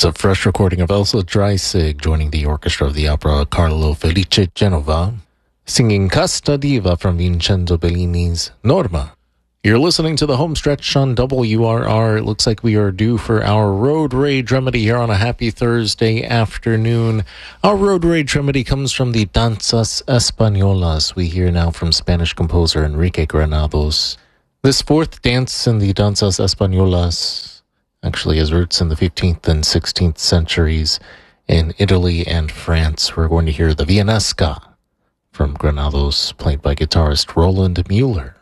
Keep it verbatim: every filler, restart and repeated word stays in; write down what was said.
That's a fresh recording of Elsa Dreisig joining the orchestra of the opera Carlo Felice Genova, singing Casta Diva from Vincenzo Bellini's Norma. You're listening to the home stretch on W R R. It looks like we are due for our road rage remedy here on a happy Thursday afternoon. Our road rage remedy comes from the Danzas Españolas. We hear now from Spanish composer Enrique Granados. This fourth dance in the Danzas Españolas actually has roots in the fifteenth and sixteenth centuries in Italy and France. We're going to hear the Viennesca from Granados, played by guitarist Roland Mueller.